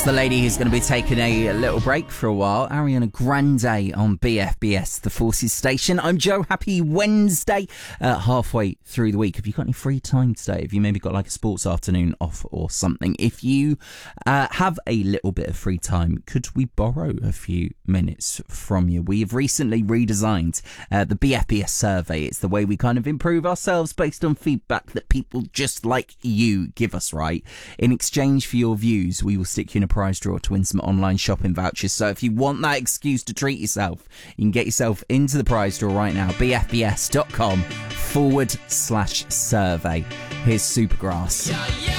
the lady who's going to be taking a little break for a while, Ariana Grande on BFBS, the Forces station. I'm Joe. Happy Wednesday, halfway through the week. Have you got any free time today? Have you maybe got like a sports afternoon off or something? If you have a little bit of free time, could we borrow a few minutes from you? We have recently redesigned the BFBS survey. It's the way we kind of improve ourselves based on feedback that people just like you give us, right? In exchange for your views, we will stick you in a prize draw to win some online shopping vouchers. So if you want that excuse to treat yourself, you can get yourself into the prize draw right now. bfbs.com/survey. Here's Supergrass.